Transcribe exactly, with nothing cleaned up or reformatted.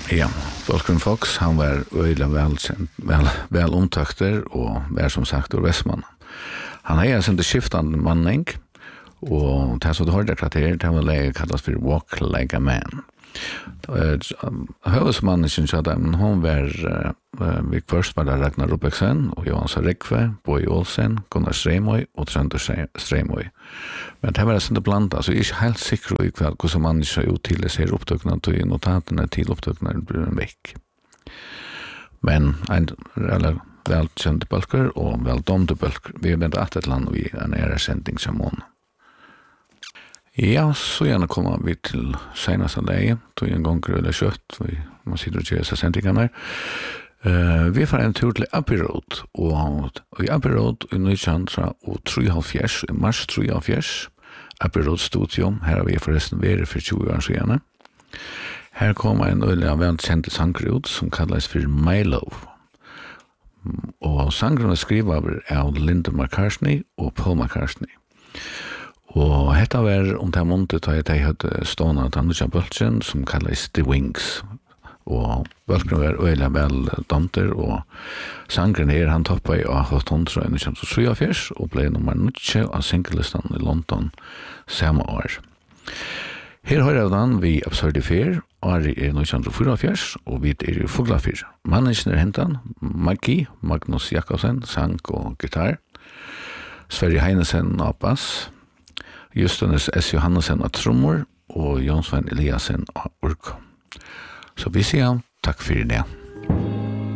Ja, Volker Fox, han var øyelig velkjent, vel, vel omtakter og var som sagt ur Vestmann. Han har en sånn skiftande manning, og det som du hørte kvarter, det var lege kallas for Walk Like a Man. Høvesmannen synes jeg at hun var, vi først var det Ragnar Rubeksen og Johan Sarikve, Boy Olsen, Gunnar Streimoy og Trønder Streimoy. Men det var sånn det blant, altså jeg er ikke helt sikker i hva hvordan man ikke har gjort til å se opptøkene til notatene til opptøkene blir en vekk. Men en eller velkjente bølger og veldomte bølger. Vi har ventet at et land vi er en æresending som måned. Ja, så gjerne kommer vi til seneste leie, tog en gang grønne kjøtt, vi må sitte og gjøre seg sendingene. Uh, vi får en tur til Abbey Road, og, og i Abbey Road i Nøytjandra og treoghalvfjerds, i mars treoghalvfjerds, Abbey Road Studio, her har vi forresten vært for tjue år siden. Her kommer en øyelig av velkjente sanger ut, som kalles for My Love. Og sangerne skriver av Linda McCartney og Paul McCartney. Og hetta var om det måndet da jeg hadde stående av Anders Bøltsen, som kalles The Wings. Og Bøltsen var øyelig vel domter, og sangren her han toppet i Hot hundre i nitten treogfjers og ble nummer nitton av singellistan i London samme år. Her har jeg den vi Absurd Fair, Ari er nitten fyrtiofyrs, og vi er i Fuglafyr. Mannesen er hentan, Maggi, Magnus Jakobsen, sang og gitar, Sverre Heinesen av bass, Justinus S. Johannesen av trommer og Jonsvein Eliasen av ork. Så vi sier takk for det.